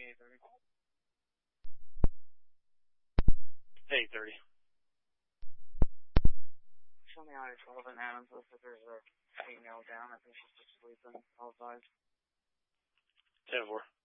830. Hey, 30. Show me I-12 in Adams. Looks like there's a female down. I think she's just sleeping. All advised. 10-4.